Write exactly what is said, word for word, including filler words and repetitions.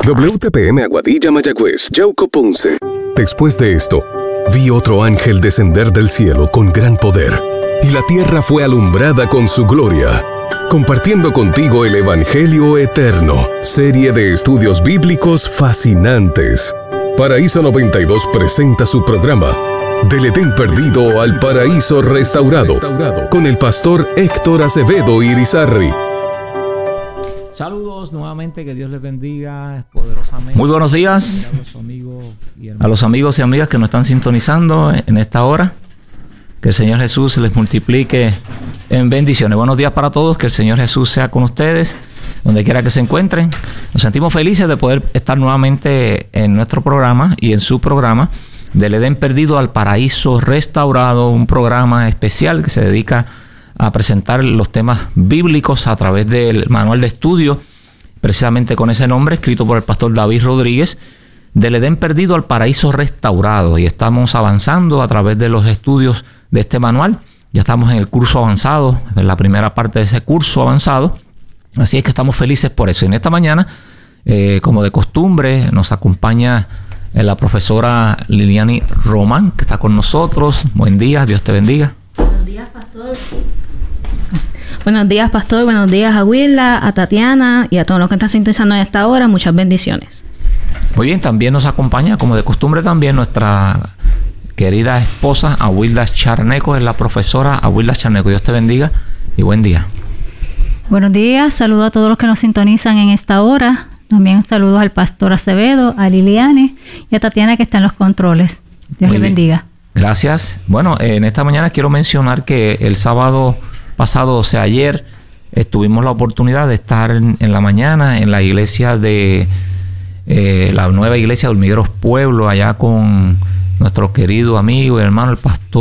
W T P M Aguadilla, Mayagüez, Yauco, Ponce. Después de esto, vi otro ángel descender del cielo con gran poder, y la tierra fue alumbrada con su gloria. Compartiendo contigo el Evangelio Eterno, serie de estudios bíblicos fascinantes. Paraíso noventa y dos presenta su programa Del Edén perdido al paraíso restaurado, con el pastor Héctor Acevedo Irizarry. Saludos nuevamente, que Dios les bendiga poderosamente. Muy buenos días a los amigos y, a los amigos y amigas que nos están sintonizando en esta hora. Que el Señor Jesús les multiplique en bendiciones. Buenos días para todos, que el Señor Jesús sea con ustedes, donde quiera que se encuentren. Nos sentimos felices de poder estar nuevamente en nuestro programa y en su programa Del Edén perdido al paraíso restaurado, un programa especial que se dedica a presentar los temas bíblicos a través del manual de estudio, precisamente con ese nombre, escrito por el pastor David Rodríguez, Del Edén perdido al paraíso restaurado. Y estamos avanzando a través de los estudios de este manual. Ya estamos en el curso avanzado, en la primera parte de ese curso avanzado. Así es que estamos felices por eso. Y en esta mañana, eh, como de costumbre, nos acompaña eh, la profesora Liliani Román, que está con nosotros. Buen día, Dios te bendiga. Buenos días, pastor. Buenos días, pastor. Buenos días a Wilda, a Tatiana y a todos los que están sintonizando en esta hora. Muchas bendiciones. Muy bien, también nos acompaña, como de costumbre también, nuestra querida esposa, Awilda Charneco, es la profesora Awilda Charneco. Dios te bendiga y buen día. Buenos días, saludos a todos los que nos sintonizan en esta hora. También saludos al pastor Acevedo, a Liliane y a Tatiana, que está en los controles. Dios les bendiga. Gracias. Bueno, en esta mañana quiero mencionar que el sábado pasado, o sea, ayer, eh, tuvimos la oportunidad de estar en, en la mañana en la iglesia de eh, la nueva iglesia de Hormigueros Pueblo, allá con nuestro querido amigo y hermano, el pastor